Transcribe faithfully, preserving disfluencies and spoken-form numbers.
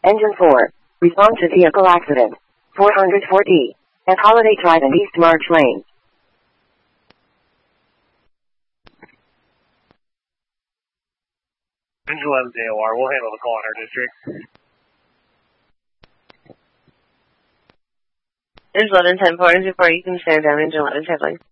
Engine four. Respond to vehicle accident. four hundred four D. At Holiday Drive and East March Lane. Engine eleven D O R. We'll handle the call in our district. Engine eleven ten four, engine four, you can stand down, engine eleven ten, please.